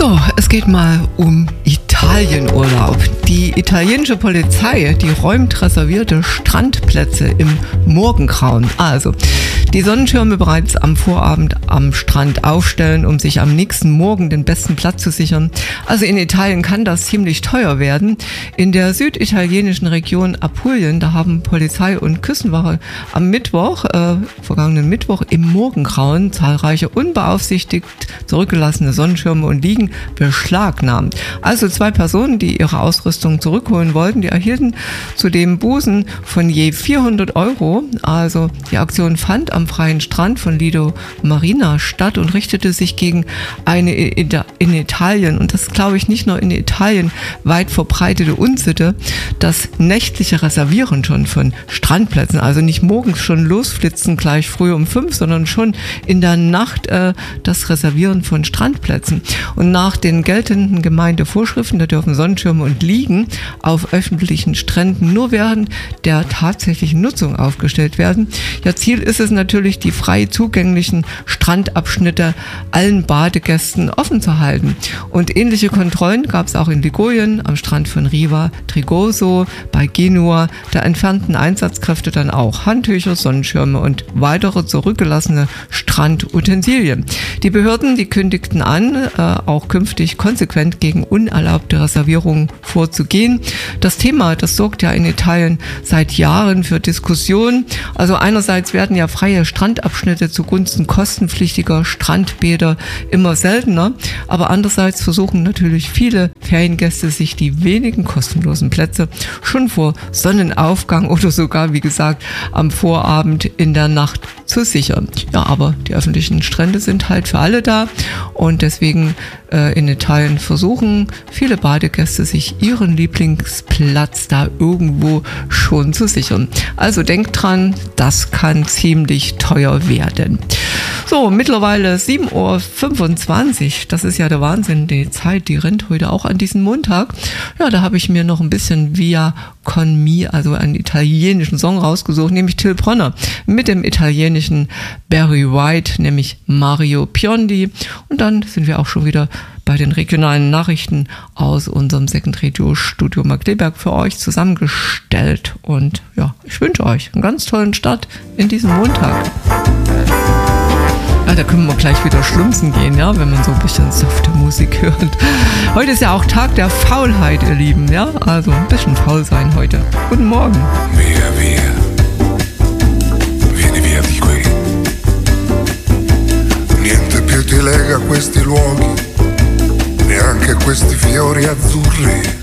So, es geht mal um Italienurlaub. Die italienische Polizei, die räumt reservierte Strandplätze im Morgengrauen. Also, die Sonnenschirme bereits am Vorabend am Strand aufstellen, um sich am nächsten Morgen den besten Platz zu sichern. Also in Italien kann das ziemlich teuer werden. In der süditalienischen Region Apulien, da haben Polizei und Küstenwache am vergangenen Mittwoch im Morgengrauen zahlreiche unbeaufsichtigt zurückgelassene Sonnenschirme und Liegen beschlagnahmt. Also 2 Personen, die ihre Ausrüstung zurückholen wollten, die erhielten zudem Bußen von je 400 €. Also die Aktion fand am freien Strand von Lido Marina statt und richtete sich gegen eine in Italien, und das glaube ich nicht nur in Italien, weit verbreitete Unsitte, das nächtliche Reservieren schon von Strandplätzen, also nicht morgens schon losflitzen gleich früh um 5, sondern schon in der Nacht das Reservieren von Strandplätzen. Und nach den geltenden Gemeindevorschriften, da dürfen Sonnenschirme und Liegen auf öffentlichen Stränden nur während der tatsächlichen Nutzung aufgestellt werden. Ja, Ziel ist es natürlich, die frei zugänglichen Strandabschnitte allen Badegästen offen zu halten. Und ähnliche Kontrollen gab es auch in Ligurien, am Strand von Riva Trigoso, bei Genua. Da entfernten Einsatzkräfte dann auch Handtücher, Sonnenschirme und weitere zurückgelassene Strandutensilien. Die Behörden, die kündigten an, auch künftig konsequent gegen unerlaubte Reservierungen vorzugehen. Das Thema, das sorgt ja in Italien seit Jahren für Diskussionen. Also einerseits werden ja freie Strandabschnitte zugunsten kostenpflichtiger Strandbäder immer seltener, aber andererseits versuchen natürlich viele Feriengäste, sich die wenigen kostenlosen Plätze schon vor Sonnenaufgang oder sogar, wie gesagt, am Vorabend in der Nacht zu sichern. Ja, aber die öffentlichen Strände sind halt für alle da, und deswegen in Italien versuchen viele Badegäste, sich ihren Lieblingsplatz da irgendwo schon zu sichern. Also denkt dran, das kann ziemlich teuer werden. So, mittlerweile 7:25 Uhr, das ist ja der Wahnsinn, die Zeit, die rennt heute auch an diesem Montag. Ja, da habe ich mir noch ein bisschen Via con me, also einen italienischen Song rausgesucht, nämlich Till Bronner mit dem italienischen Barry White, nämlich Mario Biondi. Und dann sind wir auch schon wieder bei den regionalen Nachrichten aus unserem Second Radio Studio Magdeburg für euch zusammengestellt. Und ja, ich wünsche euch einen ganz tollen Start in diesem Montag. Ja, da können wir gleich wieder schlumpsen gehen, ja, wenn man so ein bisschen softe Musik hört. Heute ist ja auch Tag der Faulheit, ihr Lieben, ja, also ein bisschen faul sein heute. Guten Morgen. Via, via, vieni via di qui. Niente più ti lega a questi luoghi, neanche questi fiori azzurri.